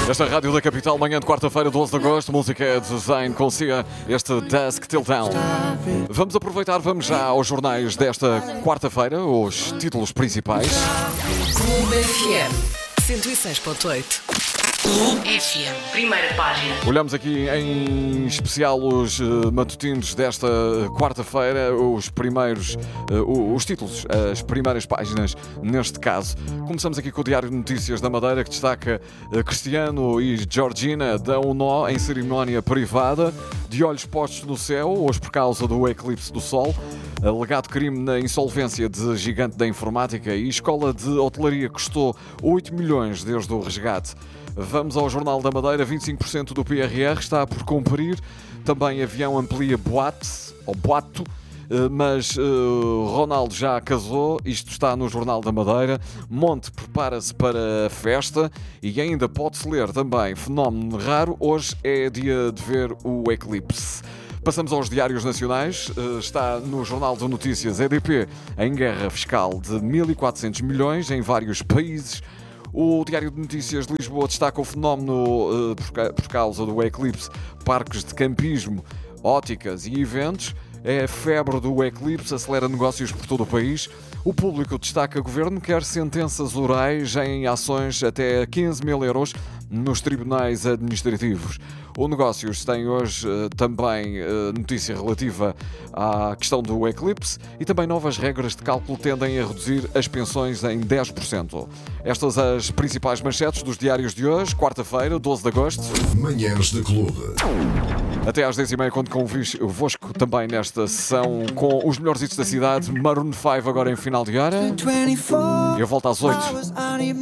Esta rádio da capital, manhã de quarta-feira, 12 de agosto, música é design com Cia, este Dusk Till Dawn. Vamos aproveitar, vamos já aos jornais desta quarta-feira, os títulos principais. Clube FM 106.8. Clube FM, primeira página. Olhamos aqui em especial os matutinos desta quarta-feira, os primeiros, os títulos, as primeiras páginas neste caso. Começamos aqui com o Diário de Notícias da Madeira, que destaca Cristiano e Georgina dão um nó em cerimónia privada, de olhos postos no céu, hoje por causa do eclipse do Sol. Alegado crime na insolvência de gigante da informática e escola de hotelaria custou 8 milhões desde o resgate. Vamos ao Jornal da Madeira, 25% do PRR está por cumprir. Também avião amplia boato, mas Ronaldo já casou, isto está no Jornal da Madeira. Monte prepara-se para a festa e ainda pode-se ler também fenómeno raro, hoje é dia de ver o eclipse. Passamos aos diários nacionais. Está no Jornal de Notícias EDP em guerra fiscal de 1.400 milhões em vários países. O Diário de Notícias de Lisboa destaca o fenómeno por causa do eclipse, parques de campismo, óticas e eventos. É a febre do eclipse, acelera negócios por todo o país. O Público destaca: o Governo quer sentenças orais em ações até 15 mil euros nos tribunais administrativos. O Negócios tem hoje também notícia relativa à questão do eclipse e também novas regras de cálculo tendem a reduzir as pensões em 10%. Estas as principais manchetes dos diários de hoje, quarta-feira, 12 de agosto. Manhãs da Clube. Até às 10h30 conto convosco também nesta sessão com os melhores hits da cidade. Maroon 5 agora em final de hora. Eu volto às 8.